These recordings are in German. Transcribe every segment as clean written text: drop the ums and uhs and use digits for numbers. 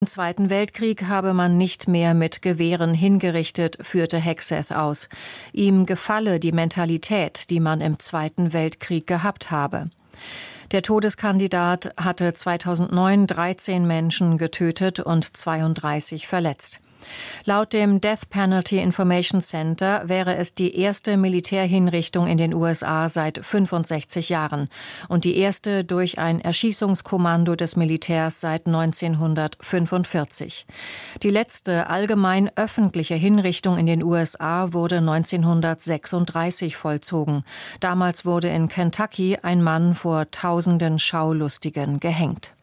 Im Zweiten Weltkrieg habe man nicht mehr mit Gewehren hingerichtet, führte Hegseth aus. Ihm gefalle die Mentalität, die man im Zweiten Weltkrieg gehabt habe. Der Todeskandidat hatte 2009 13 Menschen getötet und 32 verletzt. Laut dem Death Penalty Information Center wäre es die erste Militärhinrichtung in den USA seit 65 Jahren und die erste durch ein Erschießungskommando des Militärs seit 1945. Die letzte allgemein öffentliche Hinrichtung in den USA wurde 1936 vollzogen. Damals wurde in Kentucky ein Mann vor tausenden Schaulustigen gehängt.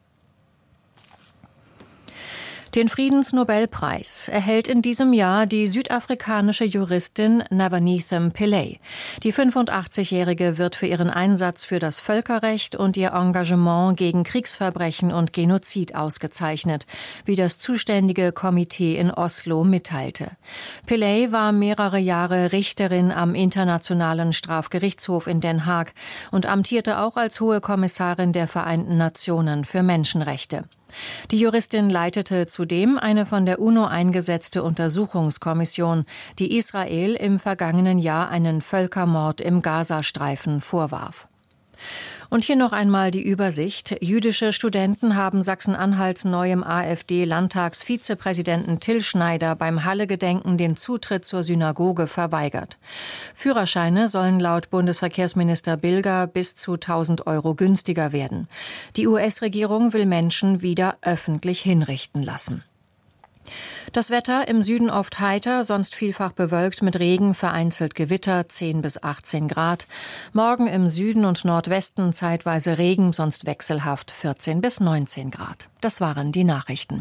Den Friedensnobelpreis erhält in diesem Jahr die südafrikanische Juristin Navaneetham Pillay. Die 85-Jährige wird für ihren Einsatz für das Völkerrecht und ihr Engagement gegen Kriegsverbrechen und Genozid ausgezeichnet, wie das zuständige Komitee in Oslo mitteilte. Pillay war mehrere Jahre Richterin am Internationalen Strafgerichtshof in Den Haag und amtierte auch als Hohe Kommissarin der Vereinten Nationen für Menschenrechte. Die Juristin leitete zudem eine von der UNO eingesetzte Untersuchungskommission, die Israel im vergangenen Jahr einen Völkermord im Gazastreifen vorwarf. Und hier noch einmal die Übersicht. Jüdische Studenten haben Sachsen-Anhalts neuem AfD-Landtagsvizepräsidenten Till Schneider beim Halle-Gedenken den Zutritt zur Synagoge verweigert. Führerscheine sollen laut Bundesverkehrsminister Bilger bis zu 1.000 € günstiger werden. Die US-Regierung will Menschen wieder öffentlich hinrichten lassen. Das Wetter im Süden oft heiter, sonst vielfach bewölkt mit Regen, vereinzelt Gewitter, 10 bis 18 Grad. Morgen im Süden und Nordwesten zeitweise Regen, sonst wechselhaft 14 bis 19 Grad. Das waren die Nachrichten.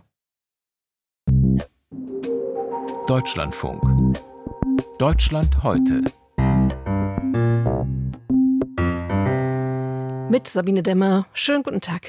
Deutschlandfunk. Deutschland heute. Mit Sabine Demmer. Schönen guten Tag.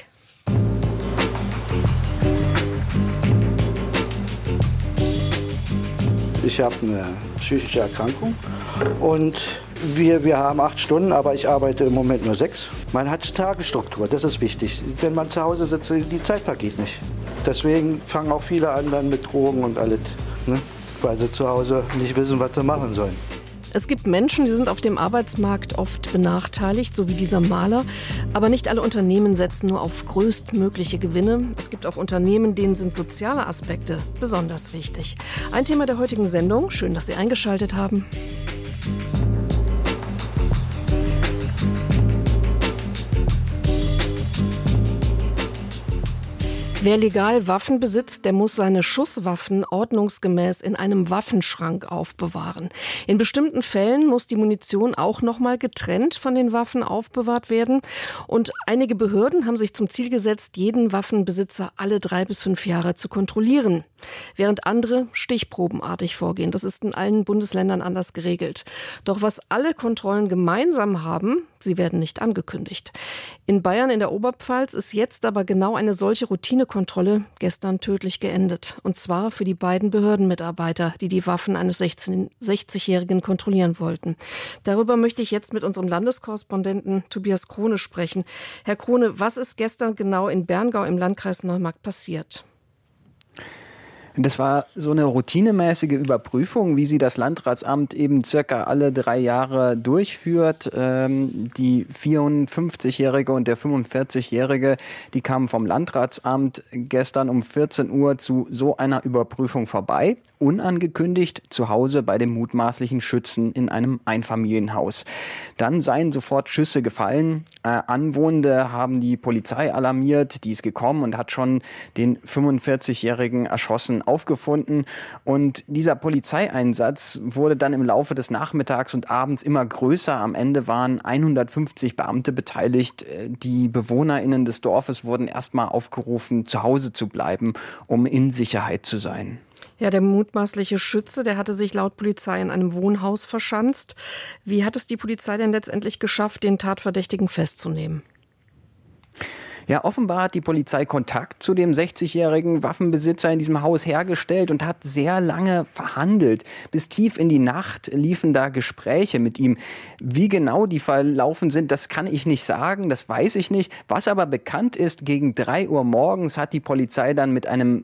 Ich habe eine psychische Erkrankung und wir haben 8 Stunden, aber ich arbeite im Moment nur 6. Man hat Tagesstruktur, das ist wichtig. Wenn man zu Hause sitzt, die Zeit vergeht nicht. Deswegen fangen auch viele an dann mit Drogen und alles, ne? Weil sie zu Hause nicht wissen, was sie machen sollen. Es gibt Menschen, die sind auf dem Arbeitsmarkt oft benachteiligt, so wie dieser Maler. Aber nicht alle Unternehmen setzen nur auf größtmögliche Gewinne. Es gibt auch Unternehmen, denen sind soziale Aspekte besonders wichtig. Ein Thema der heutigen Sendung. Schön, dass Sie eingeschaltet haben. Wer legal Waffen besitzt, der muss seine Schusswaffen ordnungsgemäß in einem Waffenschrank aufbewahren. In bestimmten Fällen muss die Munition auch nochmal getrennt von den Waffen aufbewahrt werden. Und einige Behörden haben sich zum Ziel gesetzt, jeden Waffenbesitzer alle 3 bis 5 Jahre zu kontrollieren. Während andere stichprobenartig vorgehen. Das ist in allen Bundesländern anders geregelt. Doch was alle Kontrollen gemeinsam haben, sie werden nicht angekündigt. In Bayern in der Oberpfalz ist jetzt aber genau eine solche Routinekontrolle gestern tödlich geendet. Und zwar für die beiden Behördenmitarbeiter, die die Waffen eines 60-Jährigen kontrollieren wollten. Darüber möchte ich jetzt mit unserem Landeskorrespondenten Tobias Krone sprechen. Herr Krone, was ist gestern genau in Berngau im Landkreis Neumarkt passiert? Das war so eine routinemäßige Überprüfung, wie sie das Landratsamt eben circa alle 3 Jahre durchführt. Die 54-Jährige und der 45-Jährige, die kamen vom Landratsamt gestern um 14 Uhr zu so einer Überprüfung vorbei. Unangekündigt zu Hause bei dem mutmaßlichen Schützen in einem Einfamilienhaus. Dann seien sofort Schüsse gefallen. Anwohnende haben die Polizei alarmiert, die ist gekommen und hat schon den 45-Jährigen erschossen aufgefunden. Und dieser Polizeieinsatz wurde dann im Laufe des Nachmittags und abends immer größer. Am Ende waren 150 Beamte beteiligt. Die BewohnerInnen des Dorfes wurden erstmal aufgerufen, zu Hause zu bleiben, um in Sicherheit zu sein. Ja, der mutmaßliche Schütze, der hatte sich laut Polizei in einem Wohnhaus verschanzt. Wie hat es die Polizei denn letztendlich geschafft, den Tatverdächtigen festzunehmen? Ja, offenbar hat die Polizei Kontakt zu dem 60-jährigen Waffenbesitzer in diesem Haus hergestellt und hat sehr lange verhandelt. Bis tief in die Nacht liefen da Gespräche mit ihm. Wie genau die verlaufen sind, das kann ich nicht sagen, das weiß ich nicht. Was aber bekannt ist, gegen 3 Uhr morgens hat die Polizei dann mit einem